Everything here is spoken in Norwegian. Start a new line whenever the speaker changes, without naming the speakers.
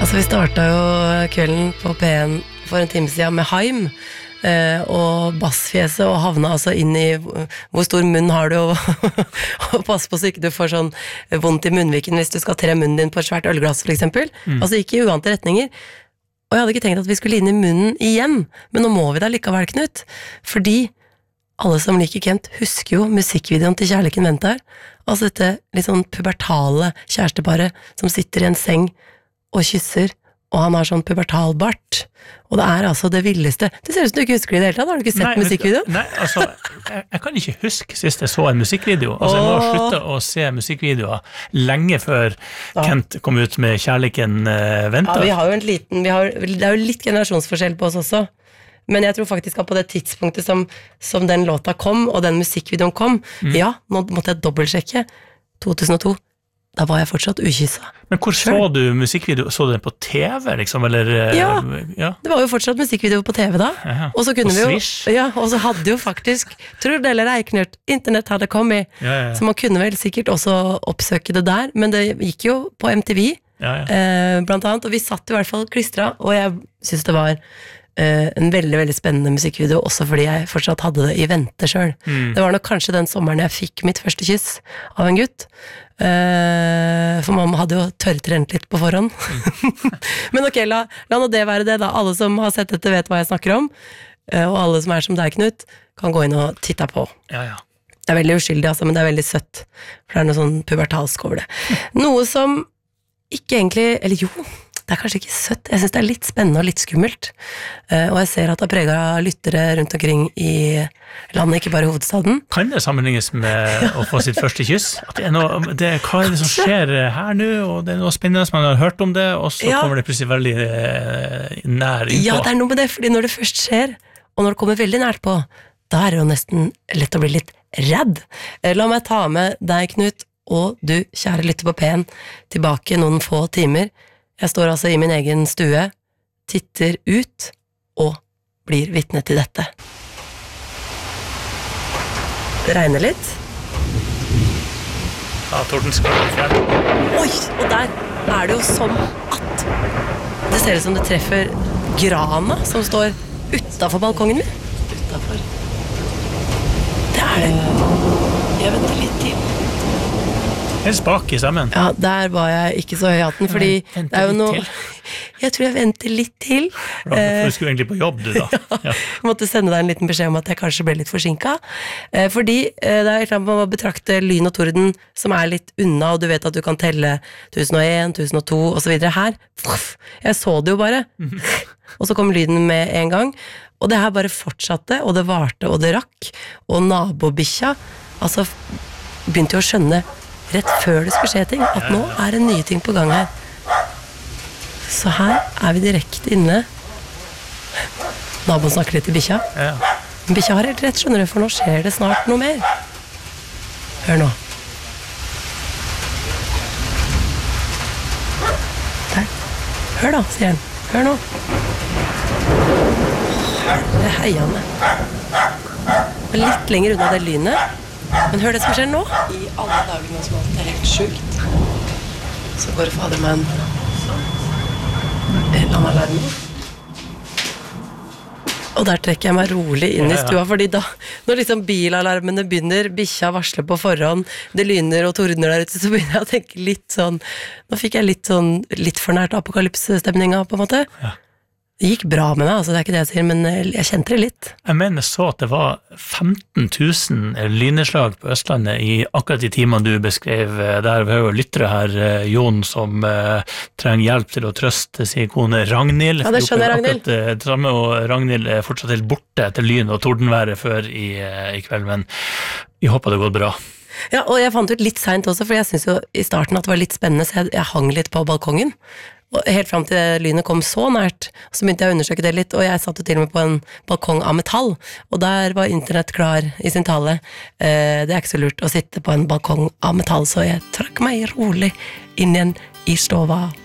Altså, vi startet jo kvelden på P1 for en time siden med Haim, og bassfjeset, og havna altså inn i hvor stor munn har du, og pass på så ikke du får sånn vondt i munnviken hvis du skal tre munnen din på et svært ølglass, for eksempel. Altså, ikke i uante retninger. Og jeg hadde ikke tenkt at vi skulle inn i munnen igjen, men nå må vi da likevel, Knut, fordi alle som liker Kent husker jo musikkvideoen til Kjærligheten venter. Altså dette litt sånn pubertale kjæresteparet som sitter i en seng og kysser, og han har sånn pubertal bart. Og det er altså det villeste. Det ser ut som du ikke husker det i det hele tatt. Har du ikke sett musikkvideo?
Nei, altså, jeg kan ikke huske sist jeg så en musikkvideo. Altså, jeg må slutte å se musikkvideoer lenge før Kent kom ut med Kjærligheten venter.
Ja, vi har jo en liten, det er jo litt generasjonsforskjell på oss også. Men jeg tror faktisk at på det tidspunktet som den låta kom, og den musikkvideoen kom, ja, nå måtte jeg dobbeltsjekke, 2002, da var jeg fortsatt ukysset.
Men hvor så du musikkvideo? Så du den på TV, liksom? Eller,
ja, det var jo fortsatt musikkvideo på TV da. Og så kunne vi jo, ja, og så hadde jo faktisk, tror du eller ei, Knut, internett hadde kommet, så man kunne vel sikkert også oppsøke det der, men det gikk jo på MTV, blant annet, og vi satt i hvert fall klistret, og jeg synes det var en veldig, veldig spennende musikkvideo, også fordi jeg fortsatt hadde det i vente selv. Det var nok kanskje den sommeren jeg fikk mitt første kyss av en gutt, for mamma hadde jo tørrtrent litt på forhånd. Men ok, la nå det være det da. Alle som har sett dette vet hva jeg snakker om, og alle som er som deg, Knut, kan gå inn og titte på. Det er veldig uskyldig, altså, men det er veldig søtt, for det er noe sånn pubertalsk over det. Noe som ikke egentlig, eller jo, det er kanskje ikke søtt, jeg synes det er litt spennende og litt skummelt, og jeg ser at det har preget lyttere rundt omkring i landet, ikke bare i hovedstaden. Kan det sammenlignes med å få sitt første kyss? At det er noe, hva er det som skjer her nå, og det er noe spennende som man har hørt om det, og så kommer det plutselig veldig nær innpå. Ja, det er noe med det, fordi når det først skjer, og når det kommer veldig nært på, da er det jo nesten lett å bli litt redd. La meg ta med deg, Knut, og du, kjære lytter på P1, tilbake noen få timer. Jeg står altså i min egen stue, titter ut og blir vitne til dette. Det regner litt. Ja, tordenskap i fjern. Oi, og der er det jo som at det ser ut som det treffer grana som står utenfor balkongen min. Utenfor. Det er det. Jeg venter litt til. Helt spak i sammen. Ja, der var jeg ikke så høy i hatten, fordi det er jo noe... Jeg tror jeg venter litt til.
Du skulle egentlig på jobb, du da.
Jeg måtte sende deg en liten beskjed om at jeg kanskje ble litt forsinket. Fordi det er et eller annet med å betrakte lyn og torden som er litt unna, og du vet at du kan telle 1001, 1002 og så videre her. Jeg så det jo bare. Og så kom lyden med en gang. Og det her bare fortsatte, og det varte, og det rakk. Og nabobikkja, altså, begynte jo å skjønne rett før det skulle skje ting, at nå er det nye ting på gang her. Så her er vi direkte inne. Naboen snakker litt til bikkja. Bikkja har helt rett, skjønner du, for nå skjer det snart noe mer. Hør nå. Der. Hør da, sier han. Hør nå. Det er heiende. Litt lenger unna det lynet. Men hør det som skjer nå. I alle dagene som alt er helt sjukt, så går fader meg en alarm. Og der trekker jeg meg rolig inn i stua, fordi da, når liksom bilalarmene begynner, bikkja varsler på forhånd, det lyner og tordner der ute, så begynner jeg å tenke litt sånn, nå fikk jeg litt for nært apokalypsestemninga på en måte. Det gikk bra med meg, altså det er ikke det jeg sier, men jeg kjente det litt. Jeg mener så at det var 15 000 lyneslag på Østlandet i akkurat de timene du beskrev. Der vi har jo lyttere her, Jon, som trenger hjelp til å trøste sin kone Ragnhild. Ja, det skjønner Ragnhild. Det samme, og Ragnhild er fortsatt helt borte etter lyn og tordenværet før i kveld, men jeg håper det går bra. Ja, og jeg fant ut litt sent også, for jeg synes jo i starten at det var litt spennende, så jeg hang litt på balkongen. Og helt frem til det lynet kom så nært, så begynte jeg å undersøke det litt, og jeg satt jo til og med på en balkong av metall, og der var internett klar i sin tale. Det er ikke så lurt å sitte på en balkong av metall, så jeg trakk meg rolig inn igjen i stova.